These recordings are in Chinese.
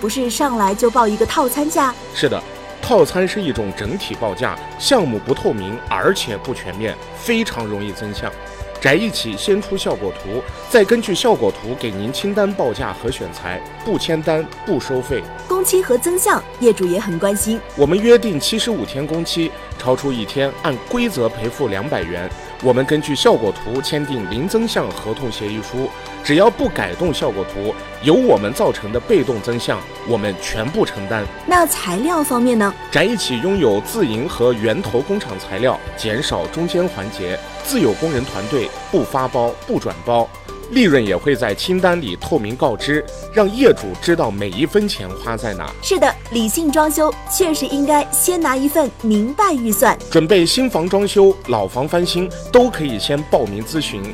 不是上来就报一个套餐价？ 是的，套餐是一种整体报价，项目不透明，而且不全面，非常容易增项。宅一起先出效果图，再根据效果图给您清单报价和选材，不签单不收费。 工期和增项，业主也很关心。 我们约定75天工期，超出1天按规则赔付200元。我们根据效果图签订零增项合同协议书，只要不改动效果图，由我们造成的被动增项，我们全部承担。 那材料方面呢？ 宅一起拥有自营和源头工厂材料，减少中间环节，自有工人团队，不发包不转包，利润也会在清单里透明告知，让业主知道每一分钱花在哪。 是的，理性装修确实应该先拿一份明白预算。 准备新房装修、老房翻新，都可以先报名咨询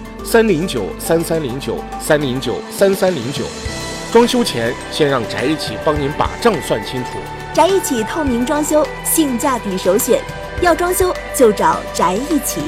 309-3309-309-3309。装修前先让宅一起帮您把账算清楚。 宅一起透明装修，性价比首选，要装修就找宅一起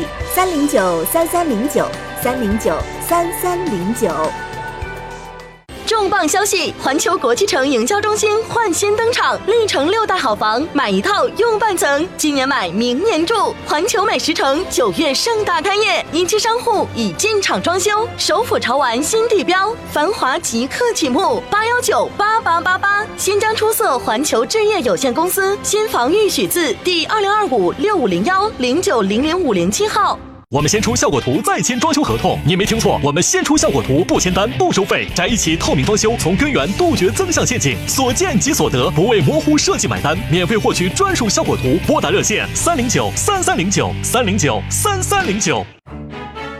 ，309-3309-309-3309。 重磅消息！环球国际城营销中心焕新登场，历城6大好房，买一套用半层，今年买明年住。环球美食城9月盛大开业，一期商户已进场装修，首府潮玩新地标，繁华即刻启幕，8198888。新疆出色环球置业有限公司新房预许字第2025650109000507号。 我们先出效果图，再签装修合同。你没听错，我们先出效果图，不签单不收费。宅一起透明装修，从根源杜绝增项陷阱，所见即所得，不为模糊设计买单。免费获取专属效果图，拨打热线309-3309-309-3309。